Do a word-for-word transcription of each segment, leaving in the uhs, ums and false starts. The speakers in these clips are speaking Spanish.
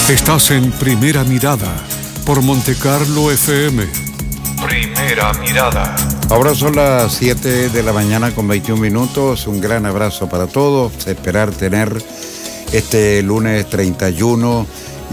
Estás en Primera Mirada por Montecarlo F M. Primera Mirada. Ahora son las siete de la mañana con veintiún minutos. Un gran abrazo para todos. Esperar tener este lunes treinta y uno,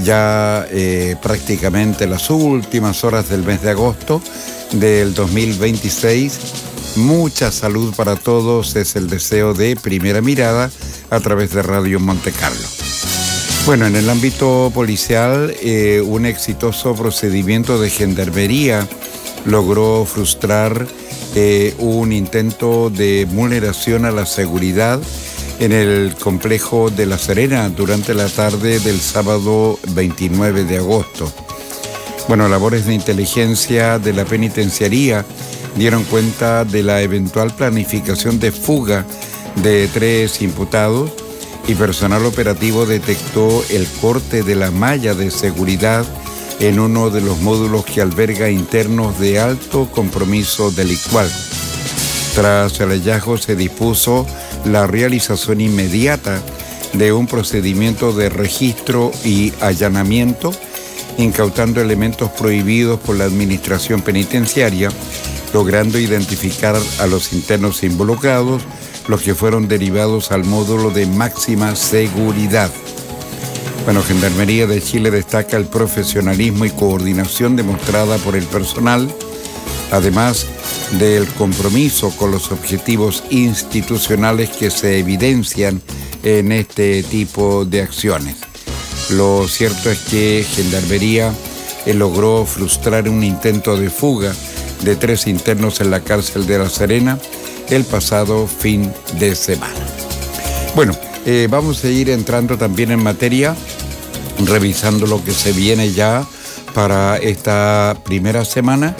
ya eh, prácticamente las últimas horas del mes de agosto del dos mil veintiséis. Mucha salud para todos es el deseo de Primera Mirada a través de Radio Montecarlo. Bueno, en el ámbito policial, eh, un exitoso procedimiento de gendarmería logró frustrar eh, un intento de vulneración a la seguridad en el complejo de La Serena durante la tarde del sábado veintinueve de agosto. Bueno, labores de inteligencia de la penitenciaría dieron cuenta de la eventual planificación de fuga de tres imputados y personal operativo detectó el corte de la malla de seguridad en uno de los módulos que alberga internos de alto compromiso delictual. Tras el hallazgo se dispuso la realización inmediata de un procedimiento de registro y allanamiento, incautando elementos prohibidos por la administración penitenciaria, logrando identificar a los internos involucrados, los que fueron derivados al módulo de máxima seguridad. Bueno, Gendarmería de Chile destaca el profesionalismo y coordinación demostrada por el personal, además del compromiso con los objetivos institucionales que se evidencian en este tipo de acciones. Lo cierto es que Gendarmería eh, logró frustrar un intento de fuga de tres internos en la cárcel de La Serena el pasado fin de semana. Bueno, eh, vamos a ir entrando también en materia, revisando lo que se viene ya para esta primera semana.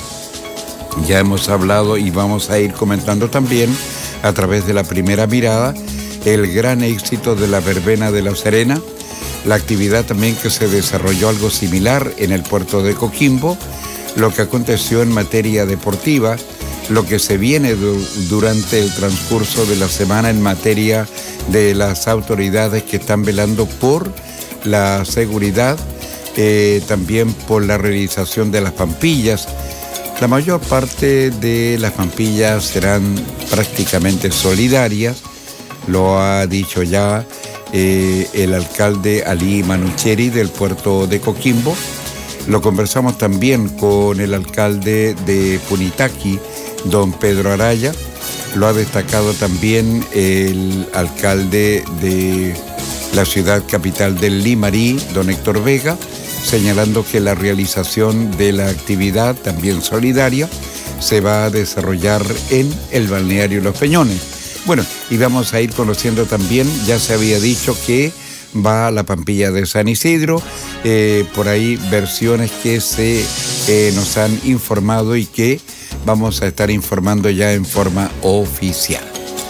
Ya hemos hablado y vamos a ir comentando también a través de la Primera Mirada el gran éxito de la verbena de La Serena, la actividad también que se desarrolló algo similar en el puerto de Coquimbo, lo que aconteció en materia deportiva, lo que se viene du- durante el transcurso de la semana en materia de las autoridades que están velando por la seguridad, eh, también por la realización de las pampillas. La mayor parte de las pampillas serán prácticamente solidarias, lo ha dicho ya eh, el alcalde Ali Manucheri del puerto de Coquimbo. Lo conversamos también con el alcalde de Punitaqui, don Pedro Araya. Lo ha destacado también el alcalde de la ciudad capital del Limarí, don Héctor Vega, señalando que la realización de la actividad, también solidaria, se va a desarrollar en el balneario Los Peñones. Bueno, y vamos a ir conociendo también, ya se había dicho que va a la Pampilla de San Isidro, eh, por ahí versiones que se eh, nos han informado y que vamos a estar informando ya en forma oficial.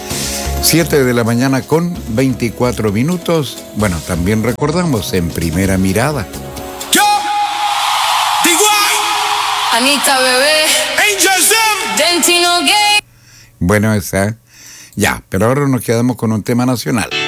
siete de la mañana con veinticuatro minutos. Bueno, también recordamos en Primera Mirada. Yo, digo, Anita Bebé, Angel Sam, Dentino Gay. Bueno, esa, ya, pero ahora nos quedamos con un tema nacional.